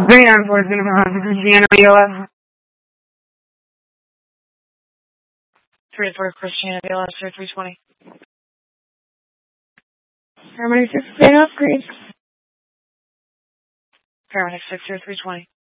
394 is going to be on Christiana BLS. 3-4 Christiana BLS 320. Paramedic 6 upgrade. Paramedic 6 320.